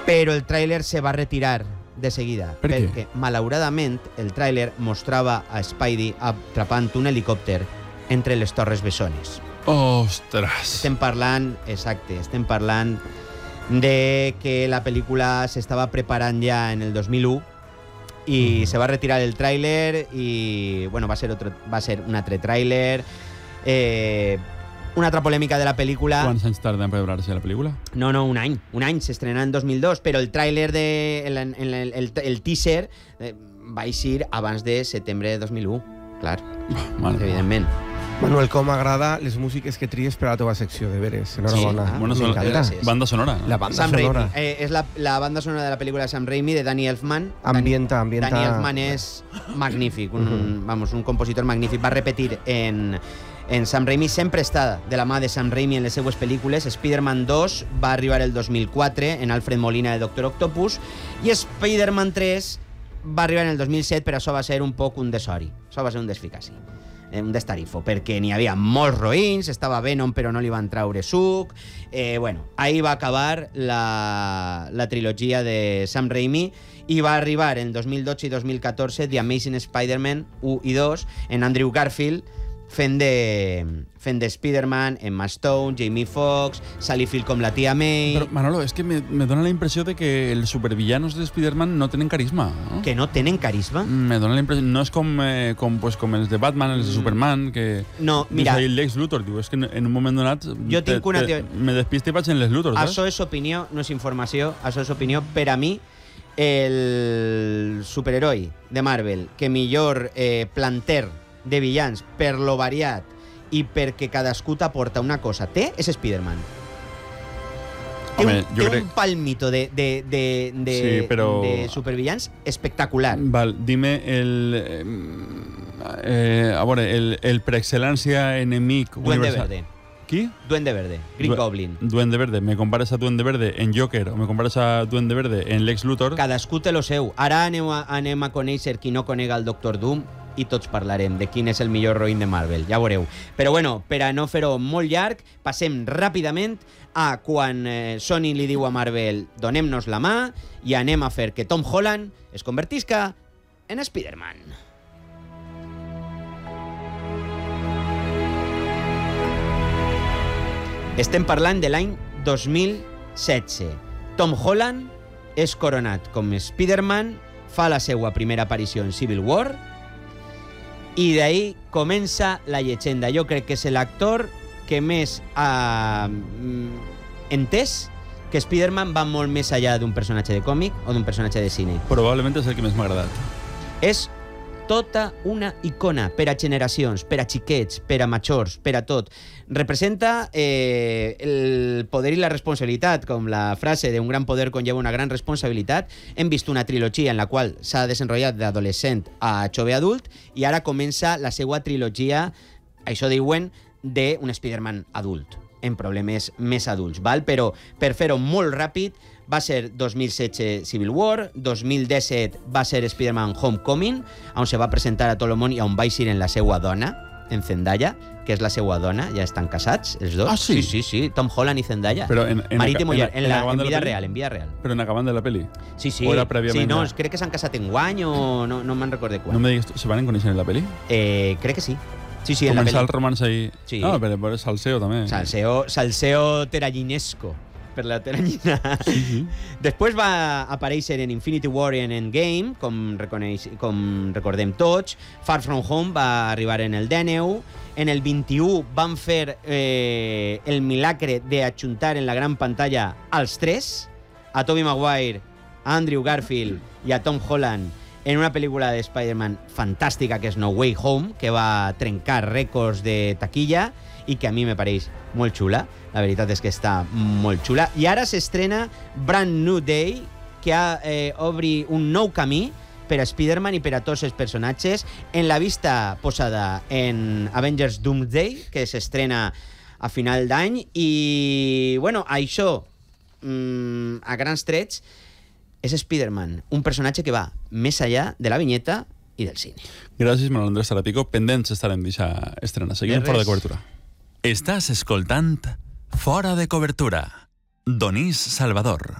Però el tràiler se va retirar de seguida. Per què? Perquè, malauradament, el tràiler mostrava a Spidey atrapant un helicòpter entre les Torres Bessones. Ostres. Estem parlant de que la pel·lícula s'estava preparant ja en el 2001 i se va retirar el tràiler i bueno, va ser un altre tràiler. Una altra polèmica de la pel·lícula. Quants anys tarda en preparar-se la pel·lícula? No, un any. Un any, s'estrenà en 2002, però el tràiler, el teaser, va eixir abans de setembre de 2001. Clar, evidentment. Manuel, com m'agrada les músiques que tries per a la teva secció, de veres. Enhorabona. M'encanta. Banda sonora. La banda Sam sonora. Raimi. És la banda sonora de la pel·lícula de Sam Raimi, de Danny Elfman. Ambienta. Danny Elfman és magnífic, un compositor magnífic. Va repetir en Sam Raimi, sempre està de la mà de Sam Raimi en les seues pel·lícules. Spider-Man 2 va arribar el 2004 en Alfred Molina de Doctor Octopus i Spider-Man 3 va arribar en el 2007, però això va ser un poc un desori. Això va ser un desficaci. Un destarifo, perquè n'hi havia molts roïns, estava Venom però no li van traure suc. Ahí va acabar la trilogia de Sam Raimi i va arribar en 2012 i 2014 The Amazing Spider-Man 1 i 2 en Andrew Garfield fent de Spider-Man, Emma Stone, Jamie Foxx, Sally Field com la tia May... Però, Manolo, és que me dona la impressió de que els supervillanos de Spider-Man no tenen carisma. No? Que no tenen carisma? Me dona la impressió... No és com els de Batman, els de Superman, que... No, mira... Dius ahí Lex Luthor, diu, és que en un moment donat... Jo tinc una teoria... Me despiste i vaig en les Luthor, saps? Això és opinió, no és informació, això és opinió. Per a mi, el superheroi de Marvel que millor planter de villans per lo variat i perquè cadascú t'aporta una cosa és Spider-Man. Té un palmito de supervillans espectacular. Val, dime el per excel·lència enemic Duende universal. Verde. Qui? Duende Verde, Green Goblin. Duende Verde. Me compares a Duende Verde en Joker o me compares a Duende Verde en Lex Luthor. Cadascú té lo seu. Ara anem a conèixer qui no conega el Doctor Doom i tots parlarem de quin és el millor roïn de Marvel, ja veureu. Però bueno, per a no fer-ho molt llarg, passem ràpidament a quan Sony li diu a Marvel donem-nos la mà i anem a fer que Tom Holland es convertisca en Spider-Man. Estem parlant de l'any 2016. Tom Holland és coronat com Spider-Man, fa la seva primera aparició en Civil War i d'ahí comença la llegenda. Jo crec que és l'actor que més ha entès que Spider-Man va molt més allà d'un personatge de còmic o d'un personatge de cine. Probablement és el que més m'ha agradat. És tota una icona per a generacions, per a xiquets, per a majors, per a tot. Representa el poder i la responsabilitat, com la frase de un gran poder conlleva una gran responsabilitat. Hem vist una trilogia en la qual s'ha desenrotllat d'adolescent a jove adult i ara comença la seva trilogia, això diuen, d'un Spider-Man adult, en problemes més adults, val? Però per fer-ho molt ràpid, va ser 2016 Civil War, 2017 va ser Spider-Man Homecoming, on se va presentar a tot el món i on va eixir en la seva dona, en Zendaya, que és la seva dona, ja estan casats, els dos. Ah, sí? Sí, Tom Holland i Zendaya. Però en vida real. Però en acabant de la peli? Sí. O era prèviament? Sí, no, crec que s'han casat en guany o no me'n recordo quan. No me digues, ¿se van conèixer en la peli? Crec que sí. Sí, en la començar peli. El romance ahí... Sí. No, però és salseo també. Salseo terallinesco. Per la teranyina. Sí. Després va aparèixer en Infinity War i en Endgame, com recordem tots. Far From Home va arribar en el 19. En el 21 van fer el milagre d'ajuntar en la gran pantalla als tres, a Tobey Maguire, a Andrew Garfield i a Tom Holland, en una pel·lícula de Spider-Man fantàstica que és No Way Home, que va trencar rècords de taquilla i que a mi me pareix molt xula. La veritat és que està molt xula. I ara s'estrena Brand New Day, que obri un nou camí per a Spider-Man i per a tots els personatges, en la vista posada en Avengers Doomsday, que s'estrena a final d'any. I, bueno, això, a grans trets, és Spider-Man, un personatge que va més allà de la vinyeta i del cine. Gràcies, Manuel Andrés Sarapico. Pendents estarem d'aquesta estrena. Seguim fora de cobertura. Estàs escoltant Fora de cobertura. Donís Salvador.